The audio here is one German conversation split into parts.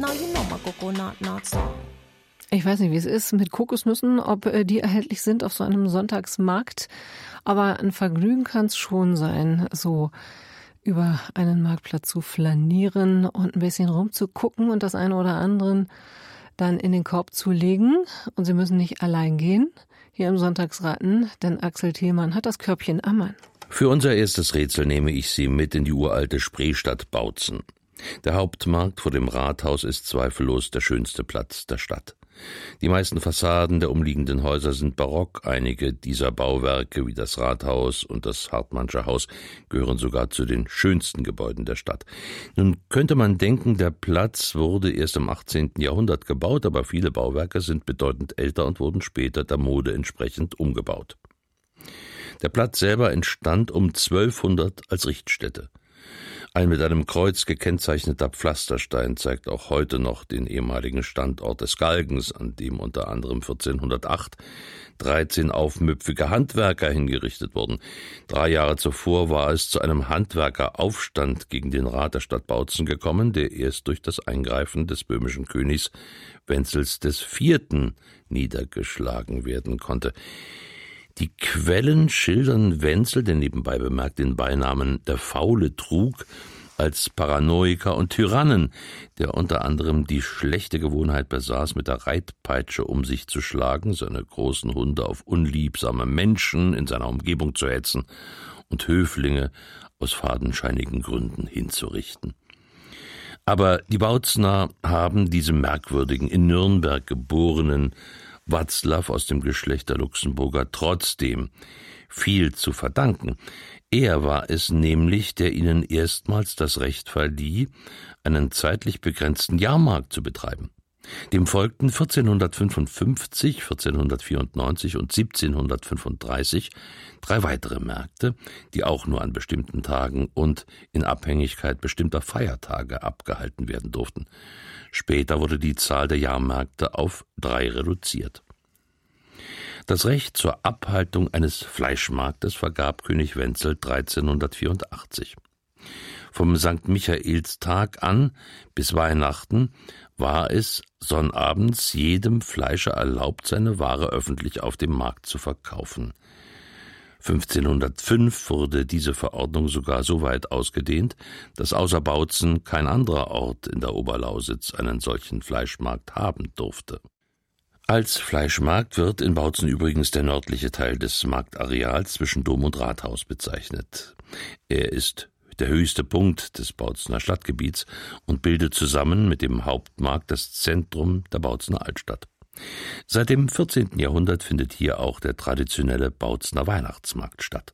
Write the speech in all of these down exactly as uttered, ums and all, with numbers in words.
Now you know my coconut not song. Ich weiß nicht, wie es ist mit Kokosnüssen, ob äh, die erhältlich sind auf so einem Sonntagsmarkt. Aber ein Vergnügen kann es schon sein, so über einen Marktplatz zu flanieren und ein bisschen rumzugucken und das eine oder andere dann in den Korb zu legen. Und Sie müssen nicht allein gehen, hier im Sonntagsraten, denn Axel Thielmann hat das Körbchen am Mann. Für unser erstes Rätsel nehme ich Sie mit in die uralte Spreestadt Bautzen. Der Hauptmarkt vor dem Rathaus ist zweifellos der schönste Platz der Stadt. Die meisten Fassaden der umliegenden Häuser sind barock. Einige dieser Bauwerke, wie das Rathaus und das Hartmannsche Haus, gehören sogar zu den schönsten Gebäuden der Stadt. Nun könnte man denken, der Platz wurde erst im achtzehnten Jahrhundert gebaut, aber viele Bauwerke sind bedeutend älter und wurden später der Mode entsprechend umgebaut. Der Platz selber entstand um zwölfhundert als Richtstätte. Ein mit einem Kreuz gekennzeichneter Pflasterstein zeigt auch heute noch den ehemaligen Standort des Galgens, an dem unter anderem vierzehnhundertacht dreizehn aufmüpfige Handwerker hingerichtet wurden. Drei Jahre zuvor war es zu einem Handwerkeraufstand gegen den Rat der Stadt Bautzen gekommen, der erst durch das Eingreifen des böhmischen Königs Wenzels des Vierten niedergeschlagen werden konnte. Die Quellen schildern Wenzel, der nebenbei bemerkt den Beinamen der Faule trug, als Paranoiker und Tyrannen, der unter anderem die schlechte Gewohnheit besaß, mit der Reitpeitsche um sich zu schlagen, seine großen Hunde auf unliebsame Menschen in seiner Umgebung zu hetzen und Höflinge aus fadenscheinigen Gründen hinzurichten. Aber die Bautzener haben diesem merkwürdigen, in Nürnberg geborenen Watzlaw aus dem Geschlecht der Luxemburger trotzdem viel zu verdanken. Er war es nämlich, der ihnen erstmals das Recht verlieh, einen zeitlich begrenzten Jahrmarkt zu betreiben. Dem folgten vierzehnhundertfünfundfünfzig, vierzehnhundertvierundneunzig und siebzehnhundertfünfunddreißig drei weitere Märkte, die auch nur an bestimmten Tagen und in Abhängigkeit bestimmter Feiertage abgehalten werden durften. Später wurde die Zahl der Jahrmärkte auf drei reduziert. Das Recht zur Abhaltung eines Fleischmarktes vergab König Wenzel dreizehnhundertvierundachtzig. Vom Sankt Michaelstag an bis Weihnachten war es sonnabends jedem Fleischer erlaubt, seine Ware öffentlich auf dem Markt zu verkaufen. fünfzehnhundertfünf wurde diese Verordnung sogar so weit ausgedehnt, dass außer Bautzen kein anderer Ort in der Oberlausitz einen solchen Fleischmarkt haben durfte. Als Fleischmarkt wird in Bautzen übrigens der nördliche Teil des Marktareals zwischen Dom und Rathaus bezeichnet. Er ist der höchste Punkt des Bautzener Stadtgebiets und bildet zusammen mit dem Hauptmarkt das Zentrum der Bautzener Altstadt. Seit dem vierzehnten Jahrhundert findet hier auch der traditionelle Bautzener Weihnachtsmarkt statt.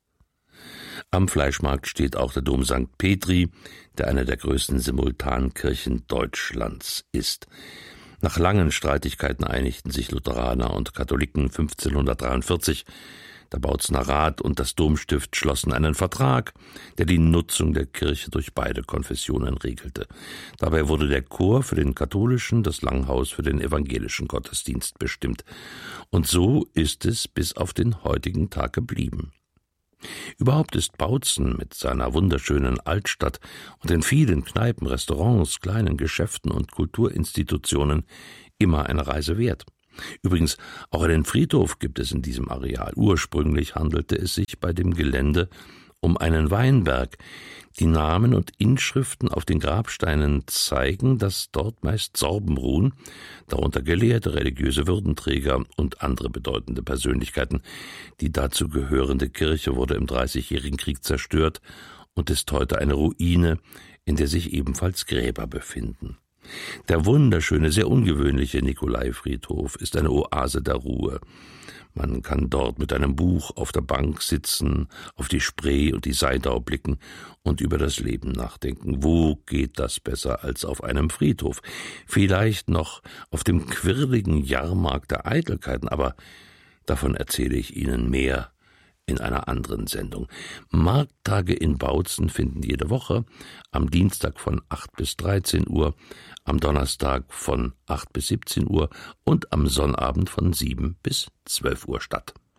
Am Fleischmarkt steht auch der Dom Sankt Petri, der eine der größten Simultankirchen Deutschlands ist. Nach langen Streitigkeiten einigten sich Lutheraner und Katholiken fünfzehnhundertdreiundvierzig. Der Bautzener Rat und das Domstift schlossen einen Vertrag, der die Nutzung der Kirche durch beide Konfessionen regelte. Dabei wurde der Chor für den katholischen, das Langhaus für den evangelischen Gottesdienst bestimmt. Und so ist es bis auf den heutigen Tag geblieben. Überhaupt ist Bautzen mit seiner wunderschönen Altstadt und den vielen Kneipen, Restaurants, kleinen Geschäften und Kulturinstitutionen immer eine Reise wert. Übrigens, auch einen Friedhof gibt es in diesem Areal. Ursprünglich handelte es sich bei dem Gelände um einen Weinberg. Die Namen und Inschriften auf den Grabsteinen zeigen, dass dort meist Sorben ruhen, darunter Gelehrte, religiöse Würdenträger und andere bedeutende Persönlichkeiten. Die dazu gehörende Kirche wurde im Dreißigjährigen Krieg zerstört und ist heute eine Ruine, in der sich ebenfalls Gräber befinden. Der wunderschöne, sehr ungewöhnliche Nikolaifriedhof ist eine Oase der Ruhe. Man kann dort mit einem Buch auf der Bank sitzen, auf die Spree und die Seidau blicken und über das Leben nachdenken. Wo geht das besser als auf einem Friedhof? Vielleicht noch auf dem quirligen Jahrmarkt der Eitelkeiten, aber davon erzähle ich Ihnen mehr in einer anderen Sendung. Markttage in Bautzen finden jede Woche am Dienstag von acht bis dreizehn Uhr, am Donnerstag von acht bis siebzehn Uhr und am Sonnabend von sieben bis zwölf Uhr statt.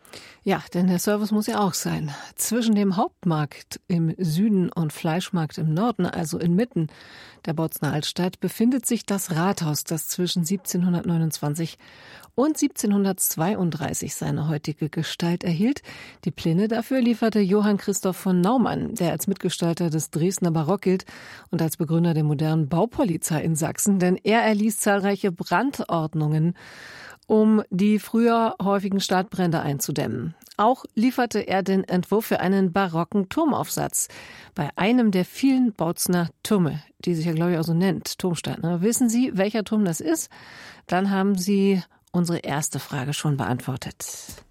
Ja, denn der Service muss ja auch sein. Zwischen dem Hauptmarkt im Süden und Fleischmarkt im Norden, also inmitten der Bozener Altstadt, befindet sich das Rathaus, das zwischen siebzehnhundertneunundzwanzig und siebzehnhundertzweiunddreißig seine heutige Gestalt erhielt. Die Pläne dafür lieferte Johann Christoph von Naumann, der als Mitgestalter des Dresdner Barock gilt und als Begründer der modernen Baupolizei in Sachsen, denn er erließ zahlreiche Brandordnungen, um die früher häufigen Stadtbrände einzudämmen. Auch lieferte er den Entwurf für einen barocken Turmaufsatz bei einem der vielen Bozener Türme, die sich ja, glaube ich, auch so nennt, Turmstadt. Ne? Wissen Sie, welcher Turm das ist? Dann haben Sie unsere erste Frage schon beantwortet.